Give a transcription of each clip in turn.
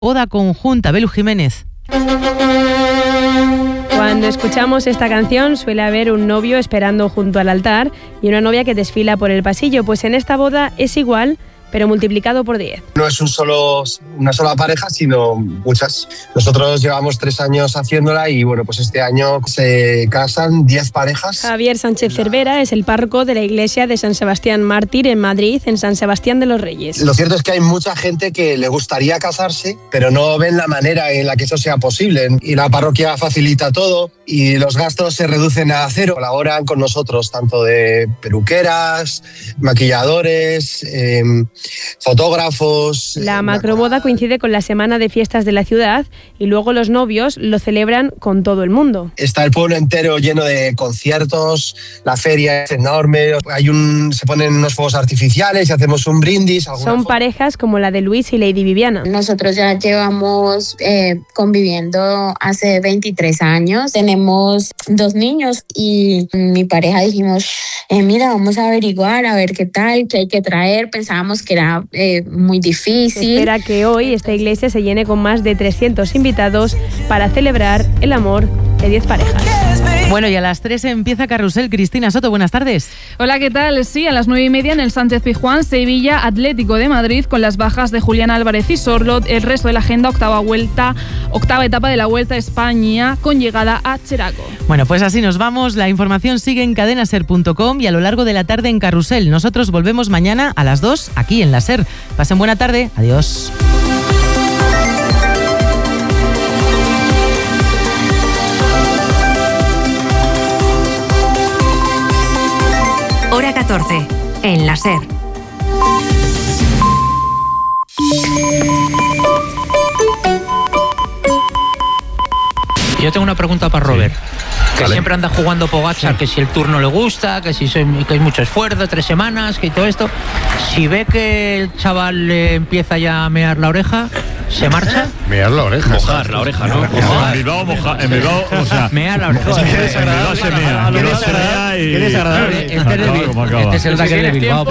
Boda conjunta. Belu Jiménez. Cuando escuchamos esta canción suele haber un novio esperando junto al altar y una novia que desfila por el pasillo. Pues en esta boda es igual, pero multiplicado por 10. No es una sola pareja, sino muchas. Nosotros llevamos 3 años haciéndola y bueno, pues este año se casan 10 parejas. Javier Sánchez Cervera es el párroco de la iglesia de San Sebastián Mártir en Madrid, en San Sebastián de los Reyes. Lo cierto es que hay mucha gente que le gustaría casarse, pero no ven la manera en la que eso sea posible. Y la parroquia facilita todo y los gastos se reducen a cero. Colaboran con nosotros tanto de peluqueras, maquilladores, fotógrafos. La macroboda coincide con la semana de fiestas de la ciudad y luego los novios lo celebran con todo el mundo. Está el pueblo entero lleno de conciertos, la feria es enorme, se ponen unos fuegos artificiales y hacemos un brindis. Son parejas como la de Luis y Lady Viviana. Nosotros ya llevamos conviviendo hace 23 años, tenemos 2 niños y mi pareja dijimos, mira, vamos a averiguar, a ver qué tal, qué hay que traer. Pensábamos que era muy difícil. Se espera que hoy esta iglesia se llene con más de 300 invitados para celebrar el amor de 10 parejas. Bueno, y a las 3 empieza Carrusel. Cristina Soto, buenas tardes. Hola, ¿qué tal? Sí, a las 9:30 en el Sánchez Pizjuán, Sevilla Atlético de Madrid, con las bajas de Julián Álvarez y Sorlot. El resto de la agenda, octava etapa de la Vuelta a España, con llegada a Cheraco. Bueno, pues así nos vamos. La información sigue en cadenaser.com y a lo largo de la tarde en Carrusel. Nosotros volvemos mañana a las 2 aquí en la SER. Pasen buena tarde. Adiós. Hora 14, en la SER. Yo tengo una pregunta para Robert. Que vale. Siempre anda jugando Pogačar, que si el Tour no le gusta, que hay mucho esfuerzo, 3 semanas, que todo esto. Si ve que el chaval le empieza ya a mear la oreja, ¿se marcha? Mear la oreja. Mojar la oreja, ¿no? En Bilbao, o sea... Mear la oreja. En Bilbao se mea. En Bilbao se mea y... Qué desagradable. Este es el ataque de Bilbao.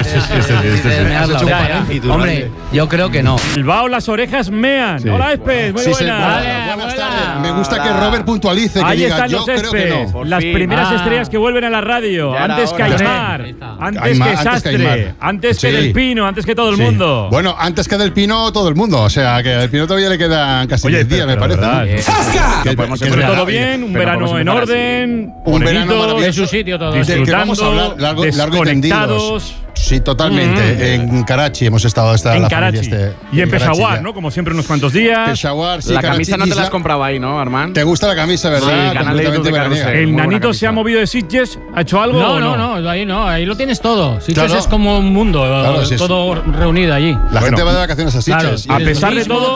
Hombre, yo creo que no. Bilbao, las orejas mean. Hola, Espes, muy buenas. Buenas tardes. Me gusta que Robert puntualice, que ahí diga, están yo los creo que no. Las primeras estrellas que vuelven a la radio. Antes que Aymar, antes que Sastre, antes que Del Pino, antes que todo el mundo. Bueno, antes que Del Pino, todo el mundo. O sea, que a Del Pino todavía le quedan casi 10 días, me parece. ¡Zasca! Todo bien, un verano en orden, un verano maravilloso. En su sitio todo. Del que vamos a hablar largo y tendido. Sí, totalmente. En Karachi hemos estado en Karachi. Y en Peshawar, ¿no? Como siempre, unos cuantos días. Peshawar, sí. La Karachi, camisa no te la has comprado ahí, ¿no, Armand? ¿Te gusta la camisa, verdad? Sí, completamente veraniega. ¿El Nanito se ha movido de Sitges? ¿Ha hecho algo? No, ahí lo tienes todo. Sitges es como un mundo, todo reunido allí. La gente va de vacaciones a Sitges. A pesar de todo,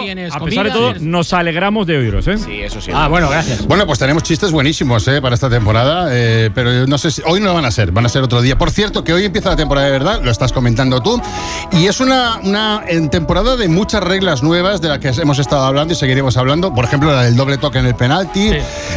nos alegramos de oíros, ¿eh? Sí, eso sí. Bueno, gracias. Bueno, pues tenemos chistes buenísimos, para esta temporada, pero no sé si hoy no van a ser otro día. Por cierto, que hoy empieza la temporada de verdad, lo estás comentando tú, y es una temporada de muchas reglas nuevas de las que hemos estado hablando y seguiremos hablando. Por ejemplo, la del doble toque en el penalti,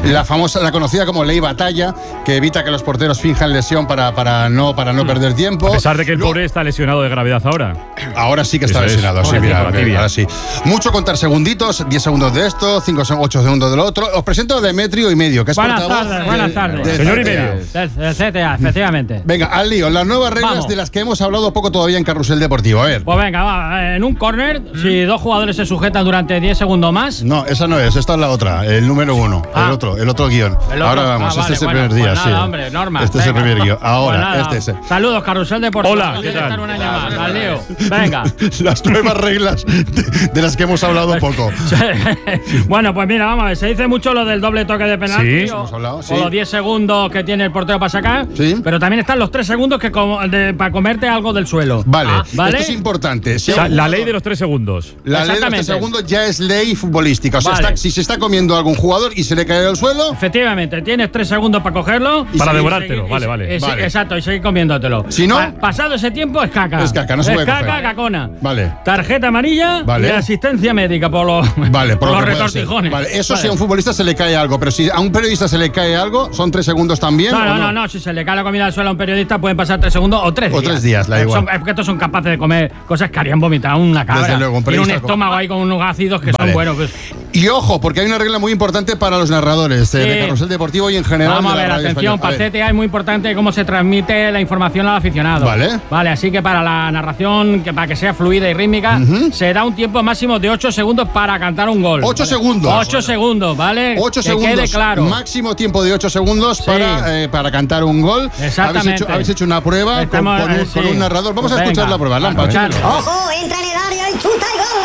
la conocida como ley batalla, que evita que los porteros finjan lesión para no perder tiempo. A pesar de que el pobre está lesionado de gravedad ahora. Ahora sí que está lesionado, sí, mira, ahora sí. Mucho contar segunditos, 10 segundos de esto, 8 segundos de lo otro. Os presento a Demetrio y Medio, que es Buenas tardes. Señor y Medio. Efectivamente. Venga, al lío, las nuevas reglas de las que hemos hablado poco todavía en Carrusel Deportivo. A ver. Pues venga, va. En un córner, si 2 jugadores se sujetan durante 10 segundos más. No, esa no es, esta es la otra, el número 1, el otro guión. Ahora vamos, este es el primer día, sí. Hombre, Norma. Este es el primer guión. Ahora, este es. Saludos, Carrusel Deportivo. Hola, ¿qué tal? Una llamada, al lío. Venga. Las nuevas reglas de las que hemos hablado poco. Bueno, pues mira, vamos a ver, se dice mucho lo del doble toque de penalti. Sí, hemos hablado, sí. O los 10 segundos que tiene el portero para sacar. Sí. Pero también están los 3 segundos para comerte algo del suelo. Vale, esto es importante. La ley de los 3 segundos. La ley de los 3 segundos ya es ley futbolística. O sea, si se está comiendo algún jugador y se le cae al suelo. Efectivamente, tienes 3 segundos para cogerlo. Para devorártelo, vale. Exacto, y seguir comiéndotelo. Si no. Pasado ese tiempo es caca. Es caca, no se puede coger. Es caca, cacona. Vale. Tarjeta amarilla y asistencia médica por los retortijones. Vale, eso si a un futbolista se le cae algo, pero si a un periodista se le cae algo, ¿son 3 segundos también? No, si se le cae la comida al suelo a un periodista pueden pasar 3 segundos o 3 días. días, la igual. Es que estos son capaces de comer cosas que harían vomitar una cabra. Desde luego, Tiene un estómago ahí con unos ácidos que son buenos. Pues. Y ojo, porque hay una regla muy importante para los narradores de Carrusel Deportivo y en general. Vamos a ver, atención, para CTA es muy importante cómo se transmite la información al aficionado. Vale, así que para la narración, para que sea fluida y rítmica, se da un tiempo máximo de 8 segundos para cantar un gol. 8 segundos. 8 segundos, ¿vale? 8 segundos. Quede claro. Máximo tiempo de 8 segundos para cantar un gol. Exactamente. Habéis hecho una prueba con un narrador. Vamos a escuchar la prueba. Ojo, entra en el área y chuta y gol.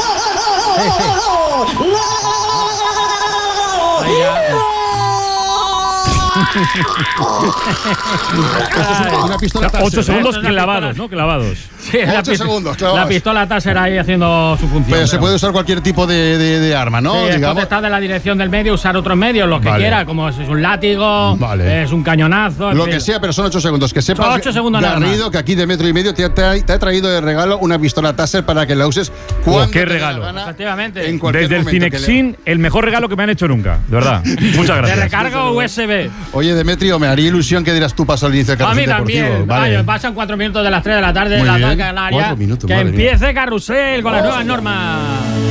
Una pistola 8 segundos clavados, ¿no? Clavados. Sí, 8 segundos clavados. La pistola Taser ahí haciendo su función. Pero se puede usar cualquier tipo de arma, ¿no? Sí, digamos. Está de la dirección del medio, usar otros medios, los que quiera, como es un látigo, es un cañonazo. Lo que sea, pero son 8 segundos. Que sepas, 8 segundos Garrido, que aquí de metro y medio te ha traído de regalo una pistola Taser para que la uses cuando ¡qué regalo! Efectivamente. Desde el Cinexin, el mejor regalo que me han hecho nunca, de verdad. Muchas gracias. De recarga USB. Oye, Demetrio, me haría ilusión que dieras tú paso al inicio de Carrusel Deportivo. A mí también. Vale. Pasan 4 minutos de las 3 de la tarde, la Canaria. Que empiece Carrusel con las nuevas normas.